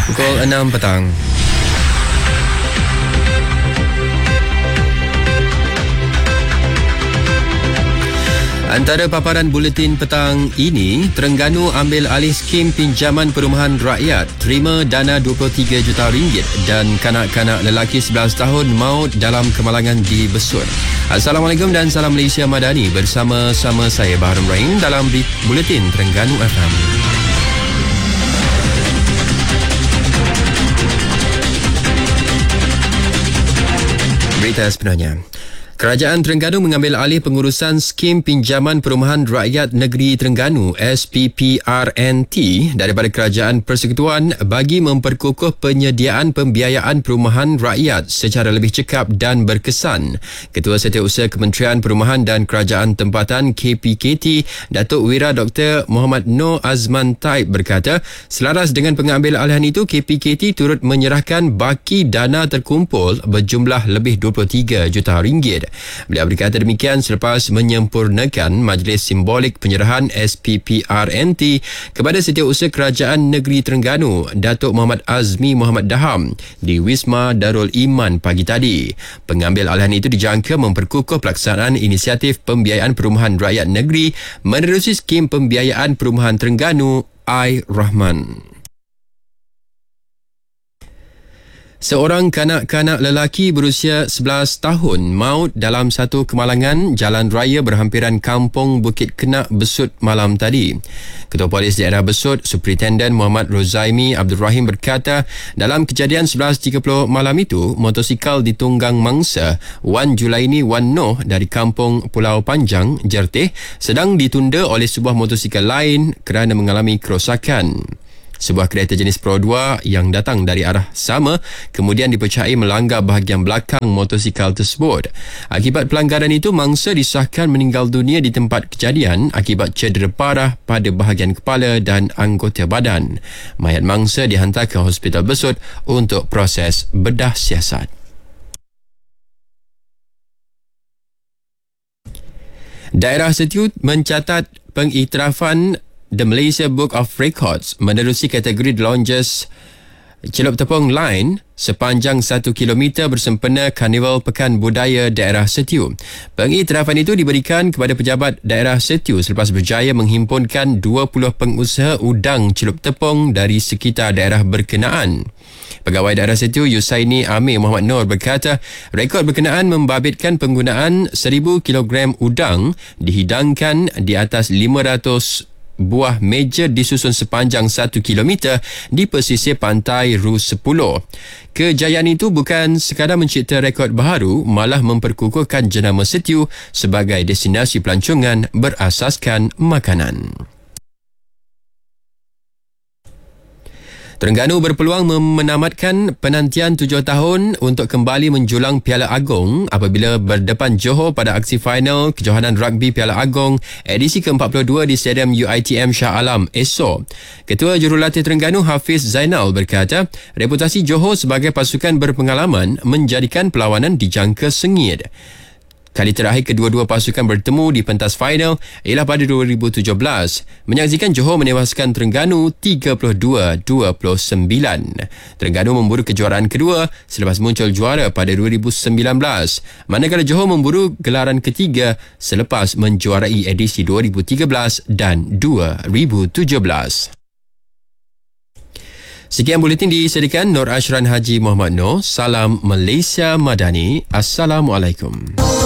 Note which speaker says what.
Speaker 1: Pukul 6 petang. Antara paparan buletin petang ini, Terengganu ambil alih skim pinjaman perumahan rakyat, terima dana RM23 juta dan kanak-kanak lelaki 11 tahun maut dalam kemalangan di Besut. Assalamualaikum dan salam Malaysia Madani, bersama-sama saya Baharul Rahim dalam buletin Terengganu FM. Berita sebenarnya. Kerajaan Terengganu mengambil alih pengurusan skim pinjaman perumahan rakyat negeri Terengganu SPPRNT daripada Kerajaan Persekutuan bagi memperkukuh penyediaan pembiayaan perumahan rakyat secara lebih cekap dan berkesan. Ketua Setiausaha Kementerian Perumahan dan Kerajaan Tempatan KPKT, Datuk Wira Dr. Muhammad Noor Azman Taib berkata, selaras dengan pengambil alihan itu, KPKT turut menyerahkan baki dana terkumpul berjumlah lebih RM23 juta. Beliau berkata demikian selepas menyempurnakan majlis simbolik penyerahan SPPRNT kepada Setiausaha Kerajaan Negeri Terengganu, Datuk Muhammad Azmi Muhammad Daham, di Wisma Darul Iman pagi tadi. Pengambil alihan itu dijangka memperkukuh pelaksanaan inisiatif pembiayaan perumahan rakyat negeri menerusi skim pembiayaan perumahan Terengganu iRahman. Seorang kanak-kanak lelaki berusia 11 tahun maut dalam satu kemalangan jalan raya berhampiran Kampung Bukit Kenak, Besut malam tadi. Ketua Polis Daerah Besut, Superintendent Muhammad Rozaimi Abdul Rahim berkata, dalam kejadian 11.30 malam itu, motosikal ditunggang mangsa Wan Julaini Wan Noh dari Kampung Pulau Panjang, Jerteh, sedang ditunda oleh sebuah motosikal lain kerana mengalami kerosakan. Sebuah kereta jenis Pro 2 yang datang dari arah sama kemudian dipercayai melanggar bahagian belakang motosikal tersebut. Akibat pelanggaran itu, mangsa disahkan meninggal dunia di tempat kejadian akibat cedera parah pada bahagian kepala dan anggota badan. Mayat mangsa dihantar ke Hospital Besut untuk proses bedah siasat. Daerah Setiu mencatat pengiktirafan The Malaysia Book of Records menerusi kategori The Longest Celup Tepung Line sepanjang 1 km bersempena Karnival Pekan Budaya Daerah Setiu. Pengiktirafan itu diberikan kepada pejabat daerah Setiu selepas berjaya menghimpunkan 20 pengusaha udang celup tepung dari sekitar daerah berkenaan. Pegawai daerah Setiu Yusaini Amir Muhammad Noor berkata, rekod berkenaan membabitkan penggunaan 1,000 kg udang dihidangkan di atas 500 buah meja disusun sepanjang 1 km di pesisir pantai Ru 10. Kejayaan itu bukan sekadar mencipta rekod baharu, malah memperkukuhkan jenama Setiu sebagai destinasi pelancongan berasaskan makanan. Terengganu berpeluang menamatkan penantian 7 tahun untuk kembali menjulang Piala Agong apabila berdepan Johor pada aksi final kejohanan rugby Piala Agong edisi ke-42 di Stadium UiTM Shah Alam esok. Ketua Jurulatih Terengganu Hafiz Zainal berkata, reputasi Johor sebagai pasukan berpengalaman menjadikan perlawanan dijangka sengit. Kali terakhir kedua-dua pasukan bertemu di pentas final ialah pada 2017. Menyaksikan Johor menewaskan Terengganu 32-29. Terengganu memburu kejuaraan kedua selepas muncul juara pada 2019. Manakala Johor memburu gelaran ketiga selepas menjuarai edisi 2013 dan 2017. Sekian buletin disediakan Nur Ashran Haji Muhammad Noor. Salam Malaysia Madani. Assalamualaikum.